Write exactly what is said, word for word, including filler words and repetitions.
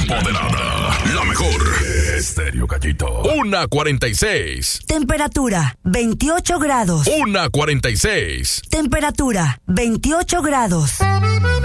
empoderada. La mejor. Estéreo Gallito. Una cuarenta y seis. Temperatura veintiocho grados. Una cuarenta y seis. Temperatura veintiocho grados.